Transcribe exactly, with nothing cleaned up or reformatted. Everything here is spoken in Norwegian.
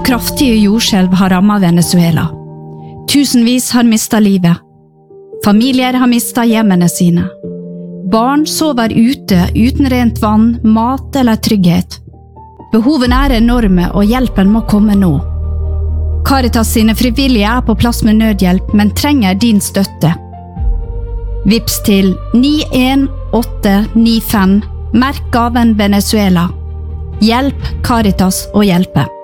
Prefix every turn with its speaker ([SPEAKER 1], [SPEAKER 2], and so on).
[SPEAKER 1] Kraftige jordskjelv har rammet Venezuela. Tusenvis har mistet livet. Familier har mistet hjemmene sine. Barn sover ute uten rent vann, mat eller trygghet. Behovene er enorme, og hjelpen må komme nå. Caritas sine frivillige er på plass med nødhjelp, men trenger din støtte. Vips til ni en åtte ni fem, merk gaven Venezuela. Hjelp Caritas å hjelpe.